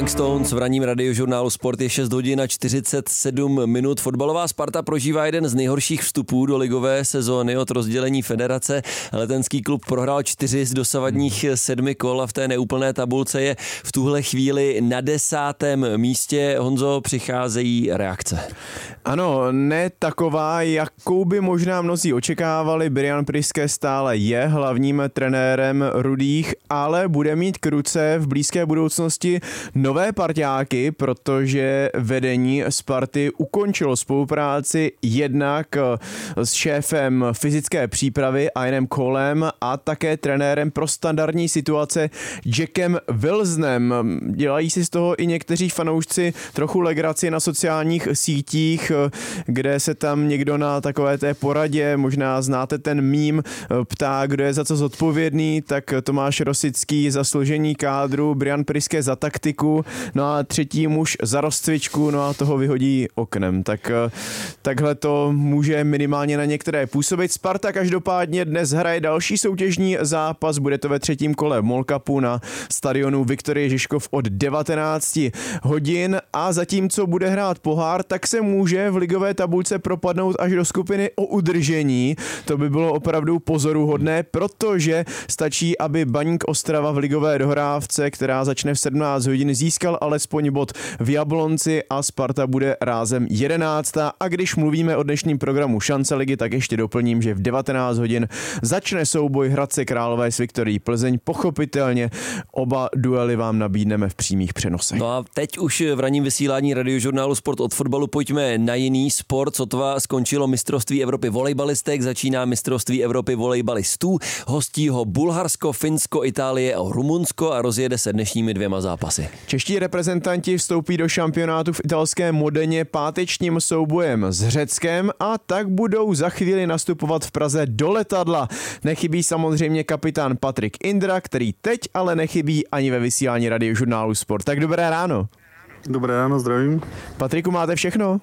Rolling Stones v ranním radiožurnálu Sport je 6 hodin a 47 minut. Fotbalová Sparta prožívá jeden z nejhorších vstupů do ligové sezóny od rozdělení federace. Letenský klub prohrál 4 z dosavadních 7 kol a v té neúplné tabulce je v tuhle chvíli na 10. místě. Honzo, přicházejí reakce. Ano, ne taková, jakou by možná mnozí očekávali. Brian Priske stále je hlavním trenérem rudých, ale bude mít k ruce v blízké budoucnosti nové parťáky, protože vedení Sparty ukončilo spolupráci jednak s šéfem fyzické přípravy Ianem Colem a také trenérem pro standardní situace Jackem Wilsonem. Dělají si z toho i někteří fanoušci trochu legraci na sociálních sítích, kde se tam někdo na takové té poradě, možná znáte ten mím, ptá, kdo je za co zodpovědný, tak Tomáš Rosický za složení kádru, Brian Priske za taktiku, no a třetí muž za rozcvičku, no a toho vyhodí oknem. Takhle to může minimálně na některé působit. Sparta každopádně dnes hraje další soutěžní zápas, bude to ve 3. kole MOL Cupu na stadionu Viktorie Žižkov od 19 hodin a zatímco bude hrát pohár, tak se může v ligové tabulce propadnout až do skupiny o udržení. To by bylo opravdu pozoruhodné, protože stačí, aby Baník Ostrava v ligové dohrávce, která začne v 17 hodin, získal alespoň bod v Jablonci a Sparta bude rázem 11. A když mluvíme o dnešním programu Šance ligy, tak ještě doplním, že v 19 hodin začne souboj Hradce Králové s Viktorií Plzeň. Pochopitelně oba duely vám nabídneme v přímých přenosech. No a teď už v ranním vysílání radiožurnálu Sport od fotbalu pojďme na jiný sport. Sotva skončilo mistrovství Evropy volejbalistek, začíná mistrovství Evropy volejbalistů. Hostí ho Bulharsko, Finsko, Itálie a Rumunsko a rozjede se dnešními 2 zápasy. Čeští reprezentanti vstoupí do šampionátu v italské Modeně pátečním soubojem s Řeckem a tak budou za chvíli nastupovat v Praze do letadla. Nechybí samozřejmě kapitán Patrik Indra, který teď ale nechybí ani ve vysílání radiožurnálu Sport. Tak dobré ráno. Dobré ráno, zdravím. Patriku, máte všechno?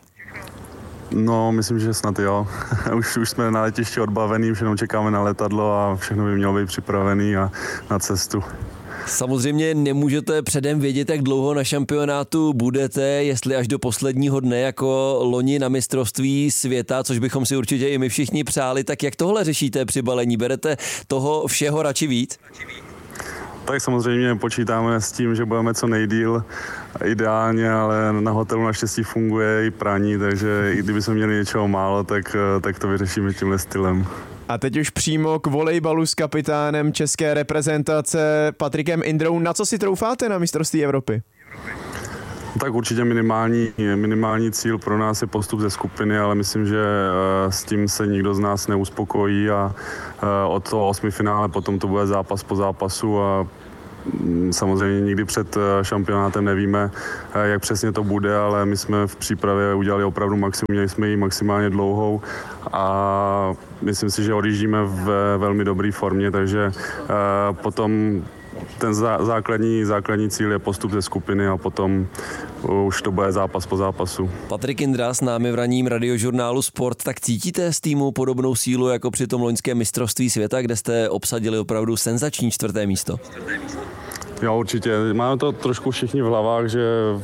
No, myslím, že snad jo. už jsme na letišti odbavený, všechno čekáme na letadlo a všechno by mělo být připravený a na cestu. Samozřejmě nemůžete předem vědět, jak dlouho na šampionátu budete, jestli až do posledního dne jako loni na mistrovství světa, což bychom si určitě i my všichni přáli, tak jak tohle řešíte při balení? Berete toho všeho radši víc? Tak samozřejmě počítáme s tím, že budeme co nejdýl, ideálně, ale na hotelu naštěstí funguje i praní, takže i kdyby jsme měli něčeho málo, tak to vyřešíme tímhle stylem. A teď už přímo k volejbalu s kapitánem české reprezentace Patrikem Indrou. Na co si troufáte na mistrovství Evropy? Tak určitě minimální cíl pro nás je postup ze skupiny, ale myslím, že s tím se nikdo z nás neuspokojí a od toho 8. finále potom to bude zápas po zápasu a samozřejmě nikdy před šampionátem nevíme, jak přesně to bude, ale my jsme v přípravě udělali opravdu maximum, měli jsme ji maximálně dlouhou a myslím si, že odjíždíme v velmi dobré formě, takže potom ten základní cíl je postup ze skupiny a potom už to bude zápas po zápasu. Patrik Indra s námi v ranním radiožurnálu Sport. Tak cítíte z týmu podobnou sílu jako při tom loňském mistrovství světa, kde jste obsadili opravdu senzační 4. místo? Jo, určitě. Máme to trošku všichni v hlavách, že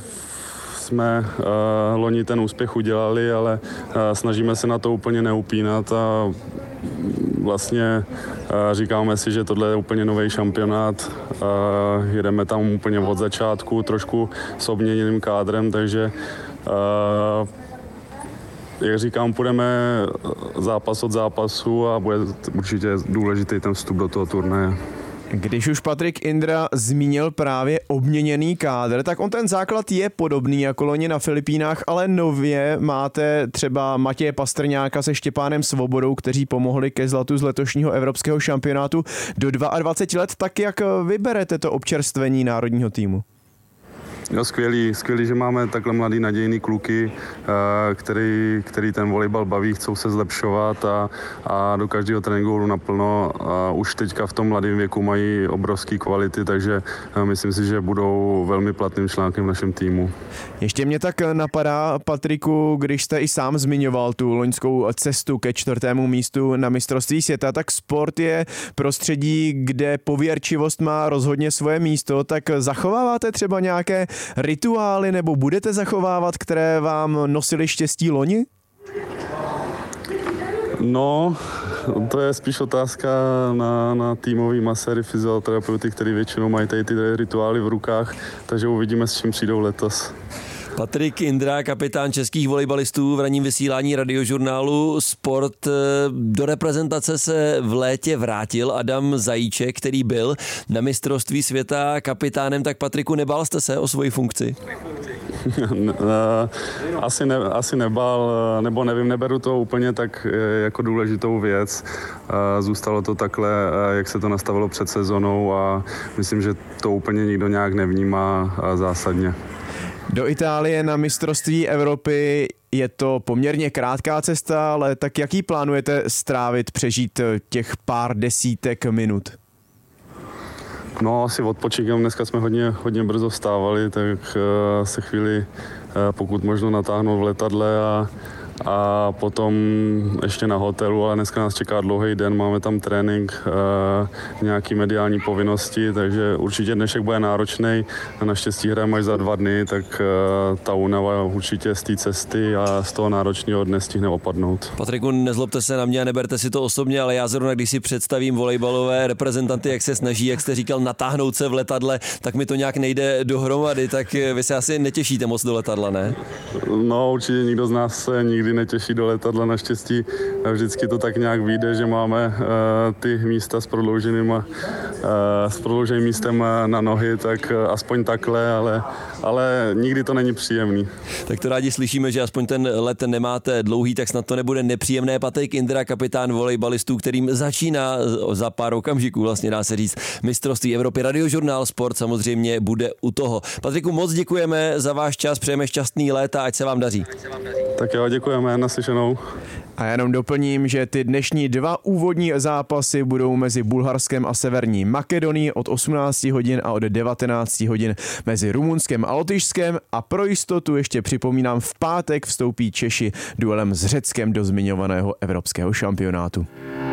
jsme loni ten úspěch udělali, ale snažíme se na to úplně neupínat a vlastně říkáme si, že tohle je úplně nový šampionát. Jedeme tam úplně od začátku, trošku s obměněným kádrem, takže jak říkám, půjdeme zápas od zápasu a bude určitě důležitý ten vstup do toho turnaje. Když už Patrik Indra zmínil právě obměněný kádr, tak on ten základ je podobný jako loni na Filipínách, ale nově máte třeba Matěje Pastrňáka se Štěpánem Svobodou, kteří pomohli ke zlatu z letošního evropského šampionátu do 22 let. Tak jak vyberete to občerstvení národního týmu? No, skvělý, že máme takhle mladý nadějný kluky, který ten volejbal baví, chcou se zlepšovat a do každého tréninku jdou naplno. A už teďka v tom mladém věku mají obrovské kvality, takže myslím si, že budou velmi platným článkem v našem týmu. Ještě mě tak napadá, Patriku, když jste i sám zmiňoval tu loňskou cestu ke 4. místu na mistrovství světa, tak sport je prostředí, kde pověrčivost má rozhodně svoje místo, tak zachováváte třeba nějaké rituály nebo budete zachovávat, které vám nosily štěstí loni? No, to je spíš otázka na týmový maséry, fyzioterapeuty, který většinou mají tady ty rituály v rukách, takže uvidíme, s čím přijdou letos. Patrik Indra, kapitán českých volejbalistů v ranním vysílání radiožurnálu Sport. Do reprezentace se v létě vrátil Adam Zajíček, který byl na mistrovství světa kapitánem. Tak Patriku, nebál jste se o svoji funkci? Asi nebál, nebo nevím, neberu to úplně tak jako důležitou věc. Zůstalo to takhle, jak se to nastavilo před sezónou a myslím, že to úplně nikdo nějak nevnímá zásadně. Do Itálie na mistrovství Evropy je to poměrně krátká cesta, ale tak jaký plánujete strávit, přežít těch pár desítek minut? No, asi odpočinkem. Dneska jsme hodně brzo vstávali, tak se chvíli pokud možno natáhnout v letadle a potom ještě na hotelu, ale dneska nás čeká dlouhý den, máme tam trénink, nějaký mediální povinnosti, takže určitě dnešek bude náročný. Naštěstí hrajeme až za 2 dny, tak ta únava určitě z té cesty a z toho náročného dne stihne opadnout. Patriku, nezlobte se na mě a neberte si to osobně, ale já zrovna, když si představím volejbalové reprezentanty, jak se snaží, jak jste říkal, natáhnout se v letadle, tak mi to nějak nejde dohromady, tak vy se asi netěšíte moc do letadla, ne? No, určitě nikdo z nás se nikdy netěší do letadla, naštěstí vždycky to tak nějak vyjde, že máme ty místa s prodlouženým místem na nohy, tak aspoň takhle, ale nikdy to není příjemný. Tak to rádi slyšíme, že aspoň ten let nemáte dlouhý, tak snad to nebude nepříjemné. Patrik Indra, kapitán volejbalistů, kterým začíná za pár okamžiků, vlastně dá se říct, mistrovství Evropy. Radiožurnál Sport samozřejmě bude u toho. Patriku, moc děkujeme za váš čas, přejeme šťastný let a ať se vám daří. Tak jo, děkujeme, naslyšenou. A jenom doplním, že ty dnešní 2 úvodní zápasy budou mezi Bulharskem a Severní Makedonií od 18 hodin a od 19 hodin mezi Rumunskem a Lotyšskem a pro jistotu ještě připomínám, v pátek vstoupí Češi duelem s Řeckem do zmiňovaného evropského šampionátu.